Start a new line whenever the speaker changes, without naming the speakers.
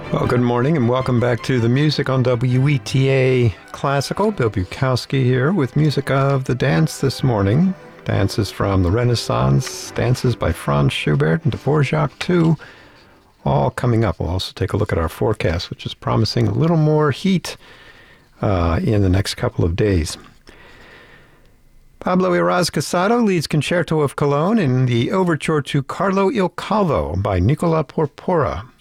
Well, good morning and welcome back to the music on WETA Classical. Bill Bukowski here with music of the dance this morning. Dances from the Renaissance, dances by Franz Schubert and Dvorak too, all coming up. We'll also take a look at our forecast, which is promising a little more heat in the next couple of days. Pablo Iraz Casado leads Concerto of Cologne in the overture to Carlo il Calvo by Nicola Porpora.